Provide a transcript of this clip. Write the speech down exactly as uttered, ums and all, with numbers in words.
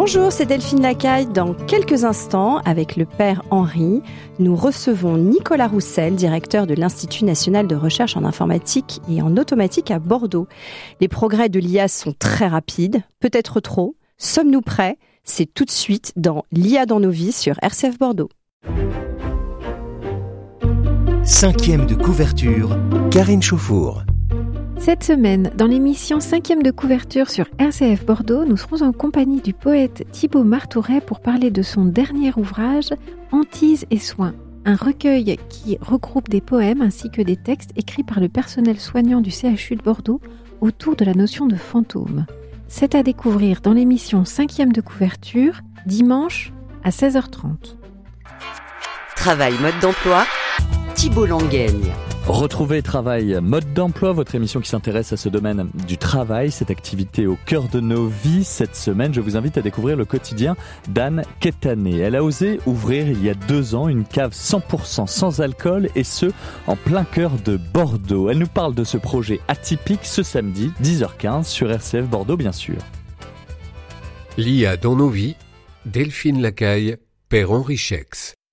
Bonjour, c'est Delphine Lacaille. Dans quelques instants, avec le père Henri, nous recevons Nicolas Roussel, directeur de l'Institut national de recherche en informatique et en automatique à Bordeaux. Les progrès de l'I A sont très rapides, peut-être trop. Sommes-nous prêts ? C'est tout de suite dans l'I A dans nos vies sur R C F Bordeaux. Cinquième de couverture, Karine Chauffour. Cette semaine, dans l'émission Cinquième de couverture sur R C F Bordeaux, nous serons en compagnie du poète Thibaut Martouret pour parler de son dernier ouvrage « Hantise et soins », un recueil qui regroupe des poèmes ainsi que des textes écrits par le personnel soignant du C H U de Bordeaux autour de la notion de fantôme. C'est à découvrir dans l'émission Cinquième de couverture, dimanche à seize heures trente. Travail mode d'emploi, Thibaut Langaigne. Retrouvez Travail mode d'emploi, votre émission qui s'intéresse à ce domaine du travail, cette activité au cœur de nos vies. Cette semaine, je vous invite à découvrir le quotidien d'Anne Quétanet. Elle a osé ouvrir il y a deux ans une cave cent pour cent sans alcool et ce, en plein cœur de Bordeaux. Elle nous parle de ce projet atypique ce samedi, dix heures quinze, sur R C F Bordeaux bien sûr. L'I A dans nos vies, Delphine Lacaille, père Henri Chex.